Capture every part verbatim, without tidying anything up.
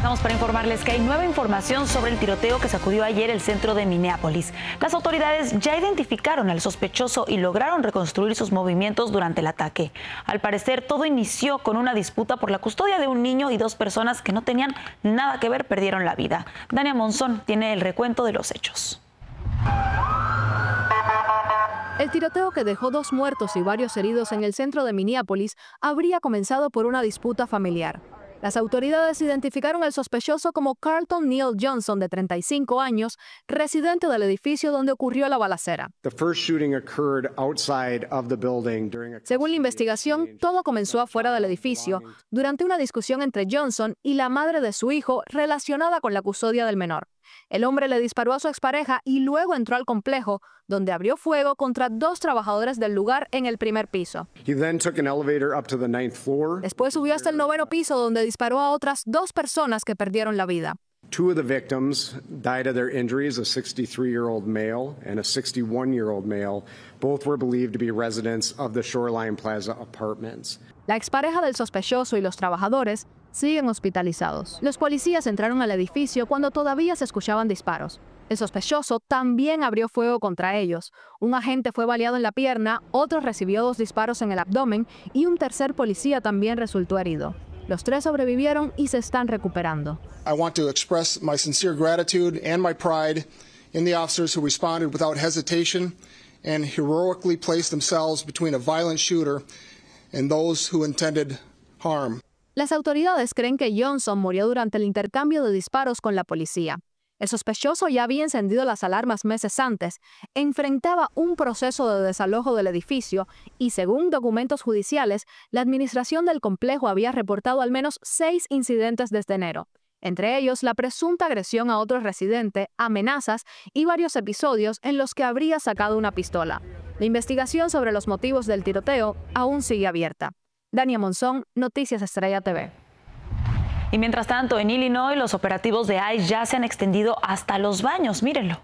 Regresamos para informarles que hay nueva información sobre el tiroteo que sacudió ayer el centro de Minneapolis. Las autoridades ya identificaron al sospechoso y lograron reconstruir sus movimientos durante el ataque. Al parecer, todo inició con una disputa por la custodia de un niño y dos personas que no tenían nada que ver perdieron la vida. Dania Monzón tiene el recuento de los hechos. El tiroteo que dejó dos muertos y varios heridos en el centro de Minneapolis habría comenzado por una disputa familiar. Las autoridades identificaron al sospechoso como Carlton Neal Johnson, de treinta y cinco años, residente del edificio donde ocurrió la balacera. Según la investigación, todo comenzó afuera del edificio durante una discusión entre Johnson y la madre de su hijo relacionada con la custodia del menor. El hombre le disparó a su expareja y luego entró al complejo, donde abrió fuego contra dos trabajadores del lugar en el primer piso. Después subió hasta el noveno piso, donde disparó a otras dos personas que perdieron la vida. Two of the victims died of their injuries, a sixty-three-year-old male and a sixty-one-year-old male. Both were believed to be residents of the Shoreline Plaza apartments. La expareja del sospechoso y los trabajadores siguen hospitalizados. Los policías entraron al edificio cuando todavía se escuchaban disparos. El sospechoso también abrió fuego contra ellos. Un agente fue baleado en la pierna, otro recibió dos disparos en el abdomen y un tercer policía también resultó herido. Los tres sobrevivieron y se están recuperando. I want to express my sincere gratitude and my pride in the officers who responded without hesitation and heroically placed themselves between a violent shooter and those who intended harm. Las autoridades creen que Johnson murió durante el intercambio de disparos con la policía. El sospechoso ya había encendido las alarmas meses antes, enfrentaba un proceso de desalojo del edificio y, según documentos judiciales, la administración del complejo había reportado al menos seis incidentes desde enero. Entre ellos, la presunta agresión a otro residente, amenazas y varios episodios en los que habría sacado una pistola. La investigación sobre los motivos del tiroteo aún sigue abierta. Dania Monzón, Noticias Estrella T V. Y mientras tanto, en Illinois, los operativos de I C E ya se han extendido hasta los baños. Mírenlo.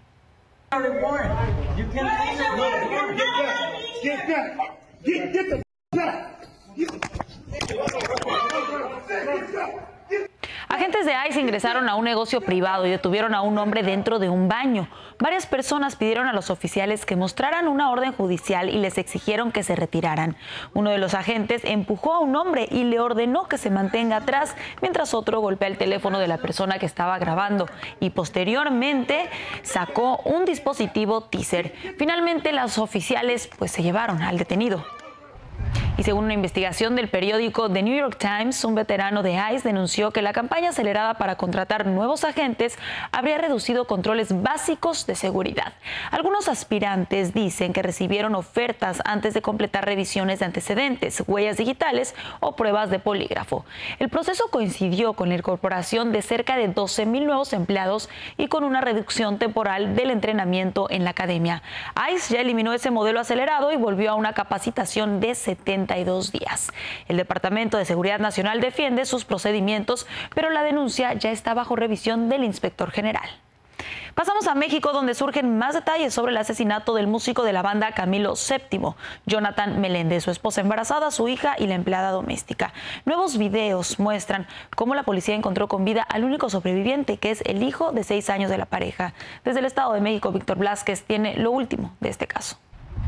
Agentes de I C E ingresaron a un negocio privado y detuvieron a un hombre dentro de un baño. Varias personas pidieron a los oficiales que mostraran una orden judicial y les exigieron que se retiraran. Uno de los agentes empujó a un hombre y le ordenó que se mantenga atrás, mientras otro golpea el teléfono de la persona que estaba grabando y posteriormente sacó un dispositivo teaser. Finalmente, los oficiales pues se llevaron al detenido. Y según una investigación del periódico The New York Times, un veterano de I C E denunció que la campaña acelerada para contratar nuevos agentes habría reducido controles básicos de seguridad. Algunos aspirantes dicen que recibieron ofertas antes de completar revisiones de antecedentes, huellas digitales o pruebas de polígrafo. El proceso coincidió con la incorporación de cerca de doce mil nuevos empleados y con una reducción temporal del entrenamiento en la academia. I C E ya eliminó ese modelo acelerado y volvió a una capacitación de setenta y dos días. El Departamento de Seguridad Nacional defiende sus procedimientos, pero la denuncia ya está bajo revisión del inspector general. Pasamos a México, donde surgen más detalles sobre el asesinato del músico de la banda Camilo séptimo, Jonathan Meléndez, su esposa embarazada, su hija y la empleada doméstica. Nuevos videos muestran cómo la policía encontró con vida al único sobreviviente, que es el hijo de seis años de la pareja. Desde el Estado de México, Víctor Blázquez tiene lo último de este caso.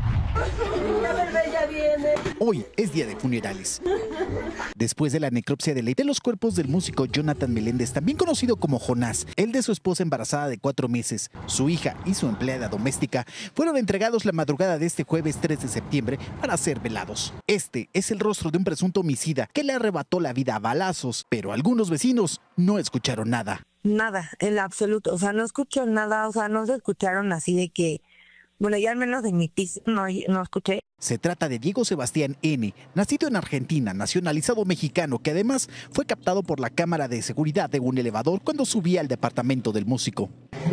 Hoy es día de funerales. Después de la necropsia de ley de los cuerpos del músico Jonathan Meléndez, también conocido como Jonás, el de su esposa embarazada de cuatro meses, su hija y su empleada doméstica, fueron entregados la madrugada de este jueves tres de septiembre para ser velados. Este es el rostro de un presunto homicida que le arrebató la vida a balazos, pero algunos vecinos no escucharon nada. Nada, en absoluto, o sea, no escucho nada, o sea, no se escucharon así de que... Bueno, yo al menos en mi piso no, no escuché. Se trata de Diego Sebastián N., nacido en Argentina, nacionalizado mexicano, que además fue captado por la cámara de seguridad de un elevador cuando subía al departamento del músico.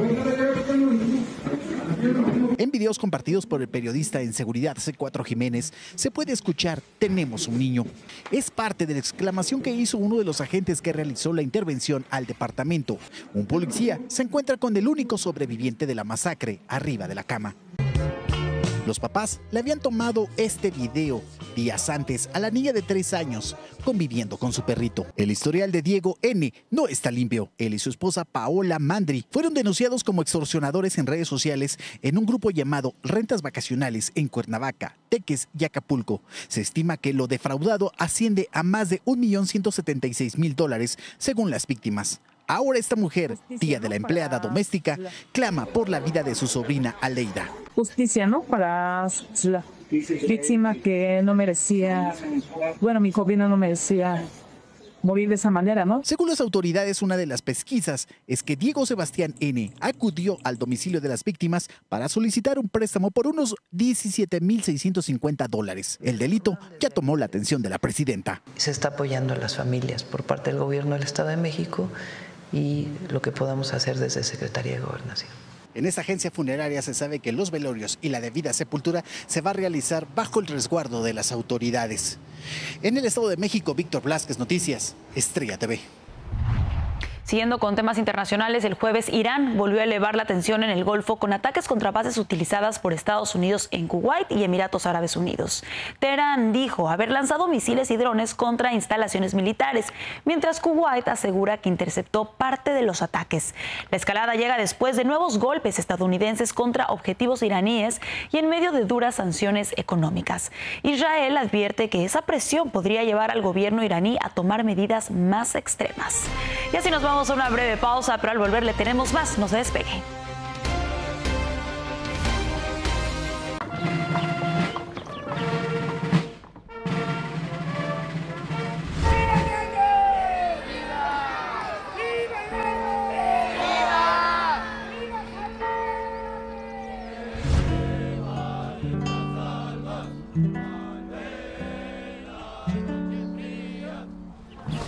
En videos compartidos por el periodista en seguridad C cuatro Jiménez, se puede escuchar "tenemos un niño". Es parte de la exclamación que hizo uno de los agentes que realizó la intervención al departamento. Un policía se encuentra con el único sobreviviente de la masacre arriba de la cama. Los papás le habían tomado este video días antes a la niña de tres años conviviendo con su perrito. El historial de Diego N. no está limpio. Él y su esposa Paola Mandri fueron denunciados como extorsionadores en redes sociales en un grupo llamado Rentas Vacacionales en Cuernavaca, Teques y Acapulco. Se estima que lo defraudado asciende a más de un millón ciento setenta y seis mil dólares según las víctimas. Ahora esta mujer, tía de la empleada doméstica, clama por la vida de su sobrina Aleida. Justicia, ¿no? Para la víctima que no merecía, bueno, mi sobrina no merecía morir de esa manera, ¿no? Según las autoridades, una de las pesquisas es que Diego Sebastián N. acudió al domicilio de las víctimas para solicitar un préstamo por unos diecisiete mil seiscientos cincuenta dólares. El delito ya tomó la atención de la presidenta. Se está apoyando a las familias por parte del gobierno del Estado de México y lo que podamos hacer desde Secretaría de Gobernación. En esta agencia funeraria se sabe que los velorios y la debida sepultura se va a realizar bajo el resguardo de las autoridades. En el Estado de México, Víctor Blázquez, Noticias, Estrella T V. Siguiendo con temas internacionales, el jueves Irán volvió a elevar la tensión en el Golfo con ataques contra bases utilizadas por Estados Unidos en Kuwait y Emiratos Árabes Unidos. Teherán dijo haber lanzado misiles y drones contra instalaciones militares, mientras Kuwait asegura que interceptó parte de los ataques. La escalada llega después de nuevos golpes estadounidenses contra objetivos iraníes y en medio de duras sanciones económicas. Israel advierte que esa presión podría llevar al gobierno iraní a tomar medidas más extremas. Y así nos vamos a una breve pausa, pero al volver le tenemos más. No se despegue.